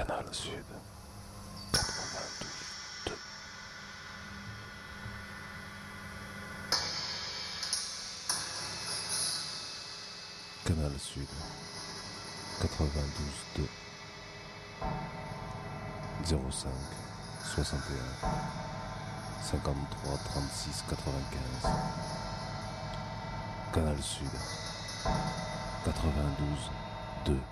Canal Sud 92.2. Canal Sud 92.2 05 61 53 36 95. Canal Sud 92.2